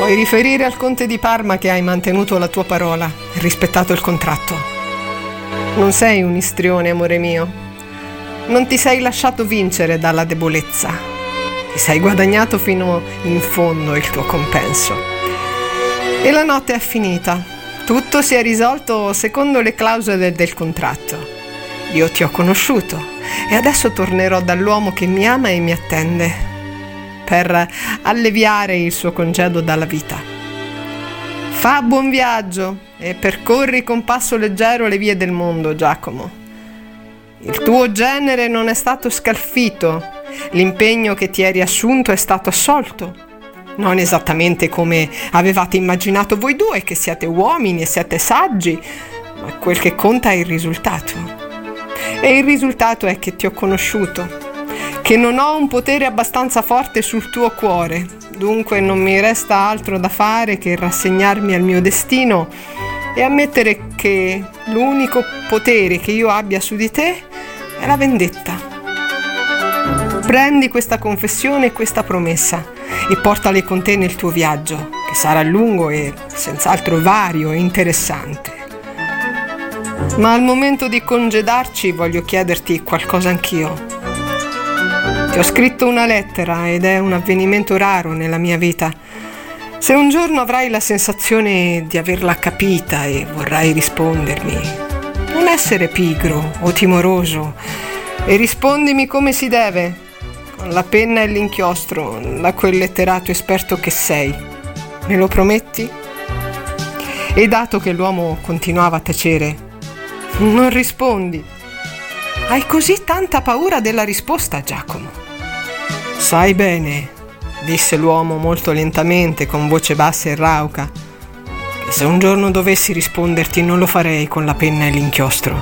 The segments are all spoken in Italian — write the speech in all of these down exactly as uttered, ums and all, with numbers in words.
Puoi riferire al conte di Parma che hai mantenuto la tua parola e rispettato il contratto. Non sei un istrione, amore mio. Non ti sei lasciato vincere dalla debolezza. Ti sei guadagnato fino in fondo il tuo compenso. E la notte è finita. Tutto si è risolto secondo le clausole del contratto. Io ti ho conosciuto e adesso tornerò dall'uomo che mi ama e mi attende per alleviare il suo congedo dalla vita. Fa buon viaggio e percorri con passo leggero le vie del mondo, Giacomo. Il tuo genere non è stato scalfito, l'impegno che ti eri assunto è stato assolto. Non esattamente come avevate immaginato voi due, che siete uomini e siete saggi, ma quel che conta è il risultato. E il risultato è che ti ho conosciuto, che non ho un potere abbastanza forte sul tuo cuore, dunque non mi resta altro da fare che rassegnarmi al mio destino e ammettere che l'unico potere che io abbia su di te è la vendetta. Prendi questa confessione e questa promessa e portale con te nel tuo viaggio, che sarà lungo e senz'altro vario e interessante. Ma al momento di congedarci voglio chiederti qualcosa anch'io. Ti ho scritto una lettera ed è un avvenimento raro nella mia vita. Se un giorno avrai la sensazione di averla capita e vorrai rispondermi, non essere pigro o timoroso e rispondimi come si deve, con la penna e l'inchiostro, da quel letterato esperto che sei. Me lo prometti? E dato che l'uomo continuava a tacere, non rispondi. Hai così tanta paura della risposta, Giacomo? Sai bene, disse l'uomo molto lentamente, con voce bassa e rauca, che se un giorno dovessi risponderti non lo farei con la penna e l'inchiostro.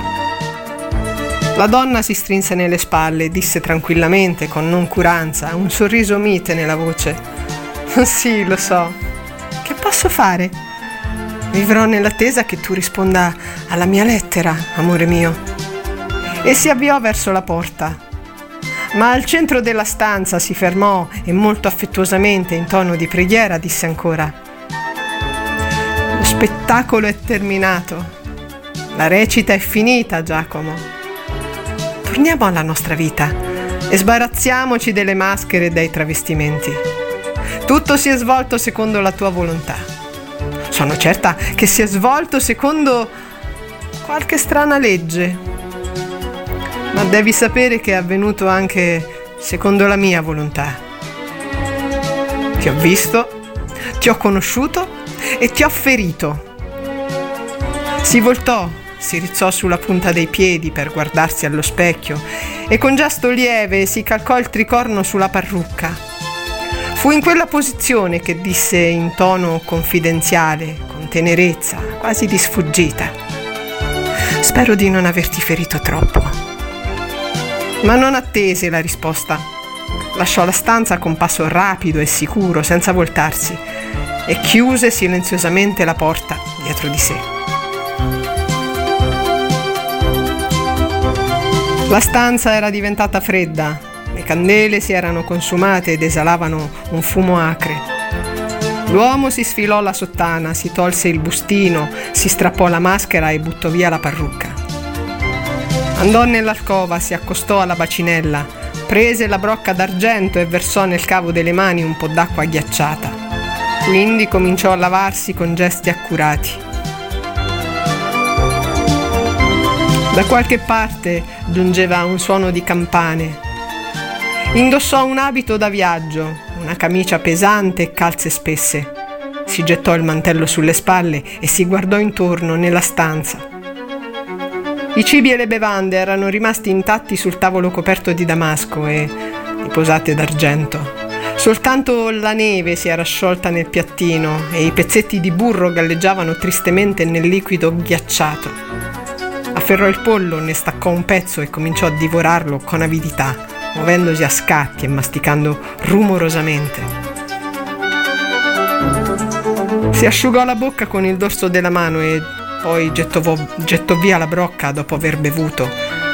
La donna si strinse nelle spalle e disse tranquillamente, con noncuranza, un sorriso mite nella voce: sì, lo so. Che posso fare? Vivrò nell'attesa che tu risponda alla mia lettera, amore mio. E si avviò verso la porta. Ma al centro della stanza si fermò e molto affettuosamente, in tono di preghiera, disse ancora: lo spettacolo è terminato. La recita è finita, Giacomo. Torniamo alla nostra vita e sbarazziamoci delle maschere e dei travestimenti. Tutto si è svolto secondo la tua volontà. Sono certa che si è svolto secondo qualche strana legge, ma devi sapere che è avvenuto anche secondo la mia volontà. Ti ho visto, ti ho conosciuto e ti ho ferito. Si voltò, si rizzò sulla punta dei piedi per guardarsi allo specchio e con gesto lieve si calcò il tricorno sulla parrucca. Fu in quella posizione che disse in tono confidenziale, con tenerezza, quasi di sfuggita: spero di non averti ferito troppo. Ma non attese la risposta. Lasciò la stanza con passo rapido e sicuro, senza voltarsi, e chiuse silenziosamente la porta dietro di sé. La stanza era diventata fredda. Le candele si erano consumate ed esalavano un fumo acre. L'uomo si sfilò la sottana, si tolse il bustino, si strappò la maschera e buttò via la parrucca. Andò nell'alcova, si accostò alla bacinella, prese la brocca d'argento e versò nel cavo delle mani un po' d'acqua ghiacciata. Quindi cominciò a lavarsi con gesti accurati. Da qualche parte giungeva un suono di campane. Indossò un abito da viaggio, una camicia pesante e calze spesse. Si gettò il mantello sulle spalle e si guardò intorno nella stanza. I cibi e le bevande erano rimasti intatti sul tavolo coperto di damasco e di posate d'argento. Soltanto la neve si era sciolta nel piattino e i pezzetti di burro galleggiavano tristemente nel liquido ghiacciato. Afferrò il pollo, ne staccò un pezzo e cominciò a divorarlo con avidità, muovendosi a scatti e masticando rumorosamente. Si asciugò la bocca con il dorso della mano e poi gettò, gettò via la brocca dopo aver bevuto,